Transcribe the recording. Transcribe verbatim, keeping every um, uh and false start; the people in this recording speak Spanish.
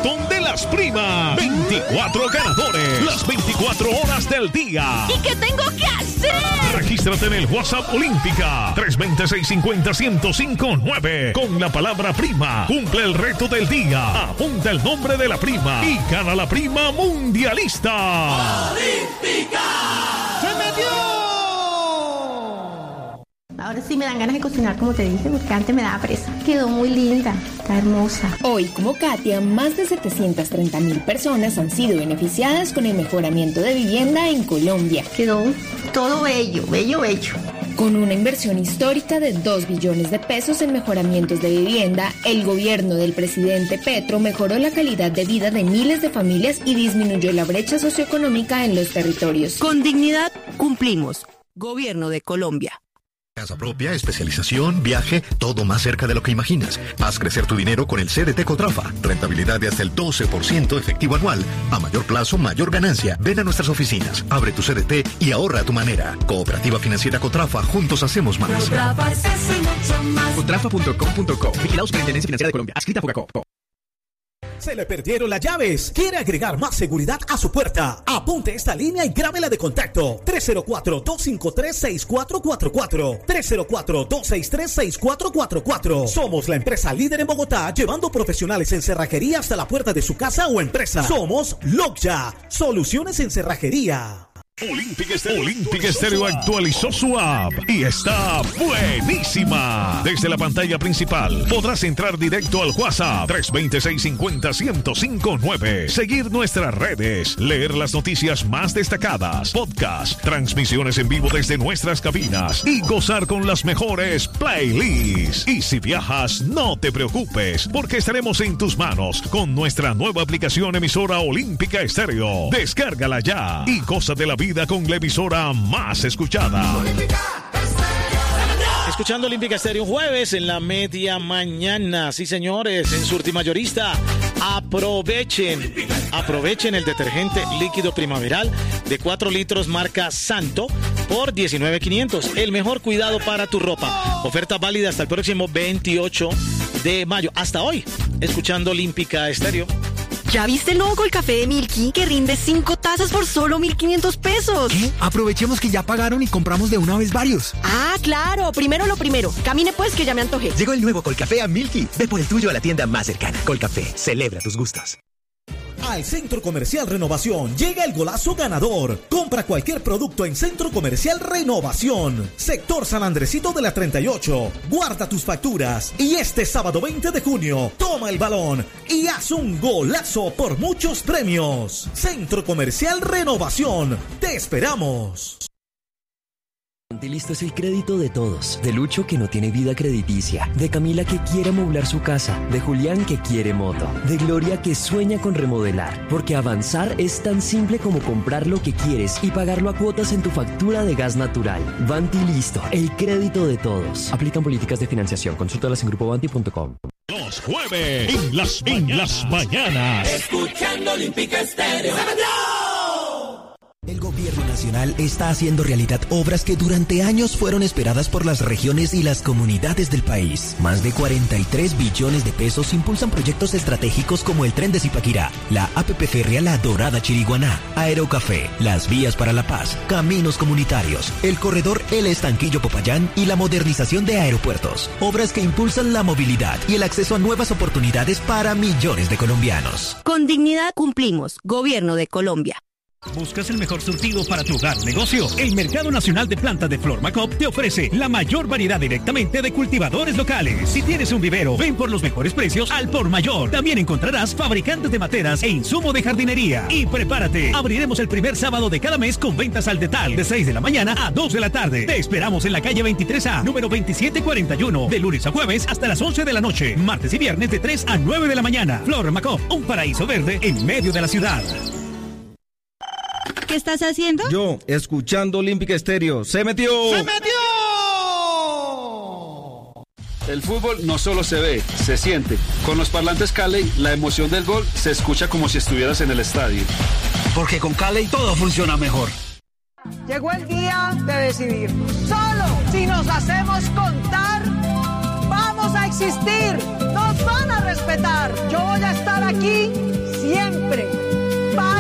maratón de las primas. veinticuatro ganadores, las veinticuatro horas del día. ¿Y qué tengo que hacer? Regístrate en el WhatsApp Olímpica tres dos cero, seis cinco cero, uno cero cinco nueve con la palabra prima. Cumple el reto del día. Apunta el nombre de la prima y gana la prima mundialista. ¡Olímpica! ¡Se metió! Ahora sí me dan ganas de cocinar, como te dije, porque antes me daba presa. Quedó muy linda, está hermosa. Hoy, como Katia, más de setecientas treinta mil personas han sido beneficiadas con el mejoramiento de vivienda en Colombia. Quedó todo bello, bello, bello. Con una inversión histórica de dos billones de pesos en mejoramientos de vivienda, el gobierno del presidente Petro mejoró la calidad de vida de miles de familias y disminuyó la brecha socioeconómica en los territorios. Con dignidad cumplimos. Gobierno de Colombia. Casa propia, especialización, viaje, todo más cerca de lo que imaginas. Haz crecer tu dinero con el C D T Cotrafa. Rentabilidad de hasta el doce por ciento efectivo anual. A mayor plazo, mayor ganancia. Ven a nuestras oficinas, abre tu C D T y ahorra a tu manera. Cooperativa Financiera Cotrafa, juntos hacemos más. Cotrafa se hace mucho más. Cotrafa punto com punto co. Vigilado Superintendencia Financiera de Colombia. Adscrita a Fogacop. Se le perdieron las llaves. ¿Quiere agregar más seguridad a su puerta? Apunte esta línea y grábela de contacto. tres cero cuatro, dos cinco tres, seis cuatro cuatro cuatro. tres cero cuatro, dos seis tres, seis cuatro cuatro cuatro. Somos la empresa líder en Bogotá, llevando profesionales en cerrajería hasta la puerta de su casa o empresa. Somos Lockja, soluciones en cerrajería. Olímpica Estéreo. Olímpica Estéreo actualizó su app y está buenísima. Desde la pantalla principal podrás entrar directo al WhatsApp tres dos cero, seis cinco cero, uno cero cinco nueve, seguir nuestras redes, leer las noticias más destacadas, podcast, transmisiones en vivo desde nuestras cabinas y gozar con las mejores playlists. Y si viajas, no te preocupes, porque estaremos en tus manos con nuestra nueva aplicación emisora Olímpica Estéreo. Descárgala ya y goza de la vida con la emisora más escuchada. Escuchando Olímpica Estéreo jueves en la media mañana. Sí, señores, en Surtimayorista. Aprovechen, aprovechen el detergente líquido primaveral de cuatro litros marca Santo por diecinueve mil quinientos. El mejor cuidado para tu ropa. Oferta válida hasta el próximo veintiocho de mayo. Hasta hoy, escuchando Olímpica Estéreo. ¿Ya viste el nuevo Colcafé de Milky que rinde cinco tazas por solo mil quinientos pesos? ¿Qué? Aprovechemos que ya pagaron y compramos de una vez varios. Ah, claro. Primero lo primero. Camine pues que ya me antojé. Llegó el nuevo Colcafé a Milky. Ve por el tuyo a la tienda más cercana. Colcafé, celebra tus gustos. Al Centro Comercial Renovación llega el golazo ganador. Compra cualquier producto en Centro Comercial Renovación. Sector San Andresito de la treinta y ocho. Guarda tus facturas. Y este sábado veinte de junio, toma el balón y haz un golazo por muchos premios. Centro Comercial Renovación. Te esperamos. Listo es el crédito de todos. De Lucho, que no tiene vida crediticia. De Camila, que quiere amoblar su casa. De Julián, que quiere moto. De Gloria, que sueña con remodelar. Porque avanzar es tan simple como comprar lo que quieres y pagarlo a cuotas en tu factura de gas natural. Banti Listo, el crédito de todos. Aplican políticas de financiación. Consúltalas en grupo banti punto com. Los jueves en las, en las mañanas. Escuchando Olímpica Estéreo. ¡Se metió! El gobierno nacional está haciendo realidad obras que durante años fueron esperadas por las regiones y las comunidades del país. Más de cuarenta y tres billones de pesos impulsan proyectos estratégicos como el tren de Zipaquirá, la A P P férrea La Dorada Chiriguaná, Aerocafé, las vías para la paz, caminos comunitarios, el corredor El Estanquillo Popayán y la modernización de aeropuertos. Obras que impulsan la movilidad y el acceso a nuevas oportunidades para millones de colombianos. Con dignidad cumplimos. Gobierno de Colombia. ¿Buscas el mejor surtido para tu hogar o negocio? El Mercado Nacional de Plantas de Flor Macop te ofrece la mayor variedad directamente de cultivadores locales. Si tienes un vivero, ven por los mejores precios al por mayor. También encontrarás fabricantes de materas e insumo de jardinería. Y prepárate, abriremos el primer sábado de cada mes con ventas al detal de seis de la mañana a dos de la tarde. Te esperamos en la calle veintitrés A, número veintisiete cuarenta y uno, de lunes a jueves hasta las once de la noche. Martes y viernes de tres a nueve de la mañana. Flor Macop, un paraíso verde en medio de la ciudad. ¿Qué estás haciendo? Yo, escuchando Olímpica Estéreo. ¡Se metió! ¡Se metió! El fútbol no solo se ve, se siente. Con los parlantes Cali, la emoción del gol se escucha como si estuvieras en el estadio. Porque con Cali todo funciona mejor. Llegó el día de decidir. Solo si nos hacemos contar, vamos a existir. Nos van a respetar.